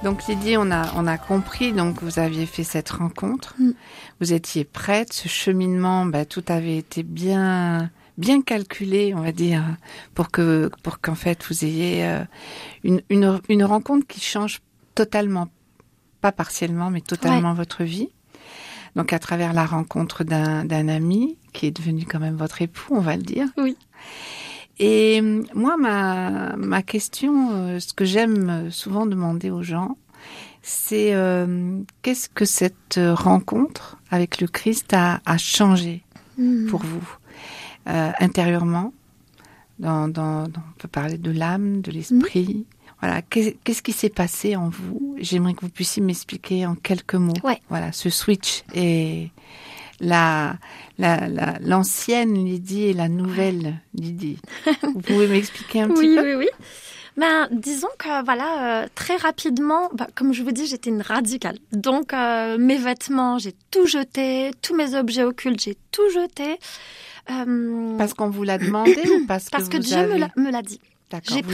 Donc Lydie, on a compris, donc vous aviez fait cette rencontre, vous étiez prête, ce cheminement, tout avait été bien calculé, on va dire, pour qu'en fait vous ayez une rencontre qui change totalement, pas partiellement, mais totalement votre vie. Donc à travers la rencontre d'un ami qui est devenu quand même votre époux, on va le dire. Oui. Et moi, ma question, ce que j'aime souvent demander aux gens, c'est qu'est-ce que cette rencontre avec le Christ a changé pour vous intérieurement, on peut parler de l'âme, de l'esprit. Voilà, qu'est-ce qui s'est passé en vous? J'aimerais que vous puissiez m'expliquer en quelques mots. Ouais. Voilà, ce switch et l'ancienne Lydie et la nouvelle Lydie. Vous pouvez m'expliquer un petit peu? Oui. Disons que très rapidement, comme je vous dis, j'étais une radicale. Donc mes vêtements, j'ai tout jeté, tous mes objets occultes, j'ai tout jeté. Parce qu'on vous l'a demandé ou parce que Dieu me l'a dit. D'accord.